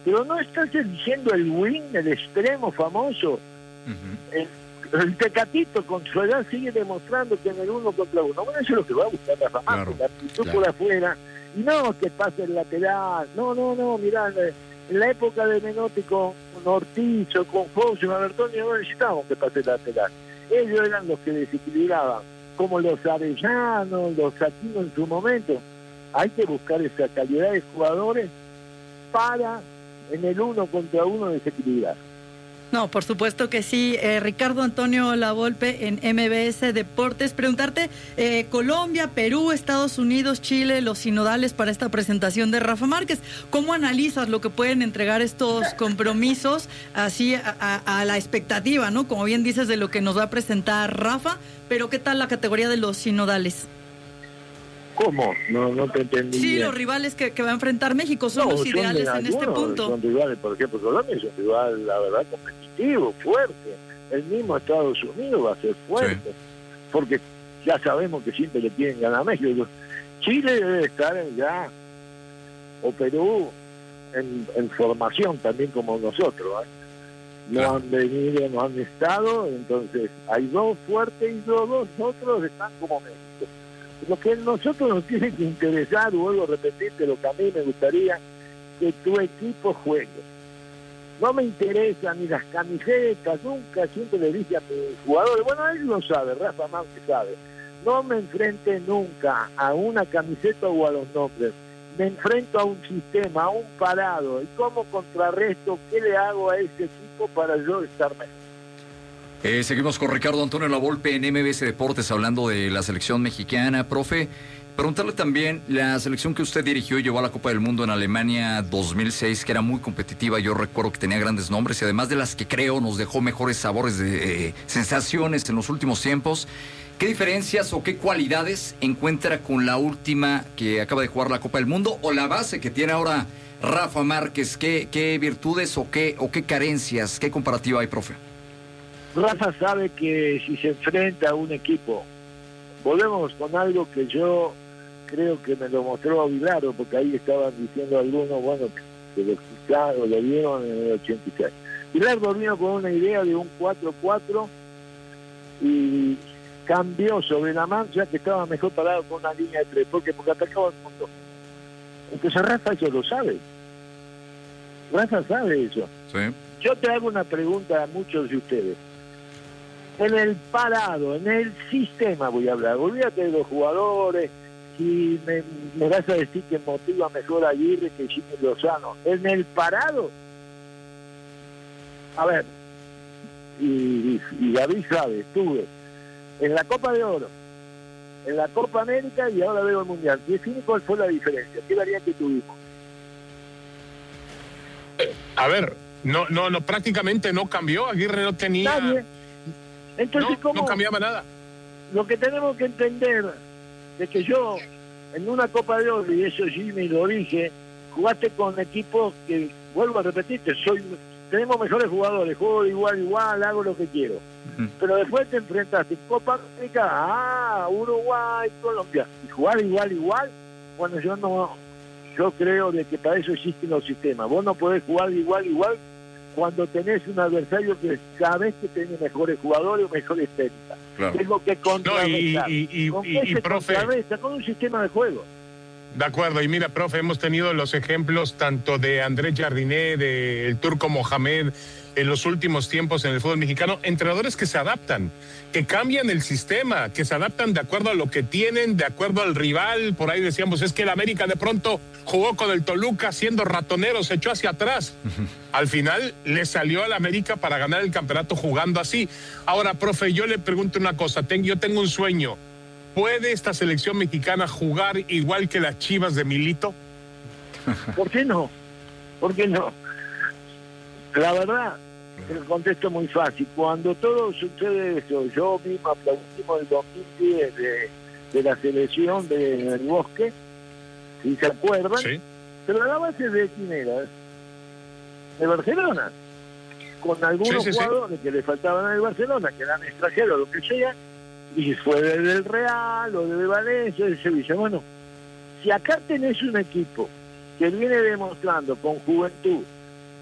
pero no estás eligiendo el wing, el extremo famoso. El Tecatito con su edad sigue demostrando que en el 1 contra 1, bueno, eso es lo que va a buscar Rafa Márquez, la actitud por afuera, y no que pase el lateral, no, mirá, en la época de Menotti con Ortiz o con Faucio, Bertoni, no necesitábamos que pase el lateral, ellos eran los que desequilibraban, como los Arellanos, los Aquino en su momento. Hay que buscar esa calidad de jugadores para en el 1 contra 1 desequilibrar. No, por supuesto que sí. Ricardo Antonio Lavolpe en MBS Deportes. Preguntarte, Colombia, Perú, Estados Unidos, Chile, los sinodales para esta presentación de Rafa Márquez. ¿Cómo analizas lo que pueden entregar estos compromisos así a la expectativa, ¿no? Como bien dices, de lo que nos va a presentar Rafa, pero ¿qué tal la categoría de los sinodales? ¿Cómo? No te entendí. Sí, bien. Los rivales que va a enfrentar México son los ideales en este punto. Son rivales, por ejemplo, Colombia es un rival, la verdad, competitivo, fuerte. El mismo Estados Unidos va a ser fuerte, porque ya sabemos que siempre le quieren ganar a México. Chile debe estar ya, o Perú, en formación también como nosotros. No han venido, no han estado, entonces hay dos fuertes y los dos otros están como México. Lo que a nosotros nos tiene que interesar, vuelvo a repetirte lo que a mí me gustaría, que tu equipo juegue. No me interesan ni las camisetas, nunca, siempre le dije a mis jugadores, bueno, él lo sabe, Rafa Márquez sabe, no me enfrente nunca a una camiseta o a los nombres, me enfrento a un sistema, a un parado, y cómo contrarresto, qué le hago a ese equipo para yo estar mejor. Seguimos con Ricardo Antonio Lavolpe en MBS Deportes hablando de la selección mexicana. Profe, preguntarle también, la selección que usted dirigió y llevó a la Copa del Mundo en Alemania 2006, que era muy competitiva, yo recuerdo que tenía grandes nombres y además de las que creo nos dejó mejores sabores de sensaciones en los últimos tiempos. ¿Qué diferencias o qué cualidades encuentra con la última que acaba de jugar la Copa del Mundo o la base que tiene ahora Rafa Márquez? ¿Qué virtudes o qué carencias, qué comparativa hay, profe? Rafa sabe que si se enfrenta a un equipo, volvemos con algo que yo creo que me lo mostró Bilardo, porque ahí estaban diciendo algunos, bueno, que lo escucharon, lo vieron en el 86. Bilardo vino con una idea de un 4-4 y cambió sobre la marcha, que estaba mejor parado con una línea de 3, porque atacaba el mundo. Entonces Rafa eso lo sabe. Rafa sabe eso. Sí. Yo te hago una pregunta a muchos de ustedes. En el parado, en el sistema voy a hablar, olvídate de los jugadores, si me vas a decir que motiva mejor a Aguirre que Jimmy Lozano. En el parado, a ver, y David sabe, estuve en la Copa de Oro, en la Copa América y ahora veo el Mundial. Define cuál fue la diferencia, qué variante tuvimos. A ver, no, prácticamente no cambió, Aguirre no tenía... Nadie. Entonces, ¿cómo? No cambiaba nada. Lo que tenemos que entender es que yo, en una Copa de Oro, y eso Jimmy lo dije, jugaste con equipos que, vuelvo a repetirte, tenemos mejores jugadores, juego de igual, hago lo que quiero. Pero después te enfrentaste Copa América, Uruguay, Colombia, y jugar igual, bueno, yo creo de que para eso existen los sistemas. Vos no podés jugar igual cuando tenés un adversario que sabés que tiene mejores jugadores o mejores técnicas. Claro. Es lo que contrarrestar. Y profe, con un sistema de juego. De acuerdo, y mira, profe, hemos tenido los ejemplos tanto de Andrés Jardiné, del Turco Mohamed, en los últimos tiempos en el fútbol mexicano, entrenadores que se adaptan, que cambian el sistema, que se adaptan de acuerdo a lo que tienen, de acuerdo al rival. Por ahí decíamos, es que el América de pronto jugó con el Toluca siendo ratonero, se echó hacia atrás. Al final le salió al América para ganar el campeonato jugando así. Ahora, profe, yo le pregunto una cosa, yo tengo un sueño. ¿Puede esta selección mexicana jugar igual que las Chivas de Milito? ¿Por qué no? La verdad, el contexto es muy fácil. Cuando todo sucede eso, yo mismo aplaudimos el 2010 de la selección del Bosque, si se acuerdan, sí. Pero la base de quién era, de Barcelona, con algunos jugadores que le faltaban al Barcelona, que eran extranjeros, lo que sea, y fue del Real o de Valencia, de Sevilla. Bueno, si acá tenés un equipo que viene demostrando con juventud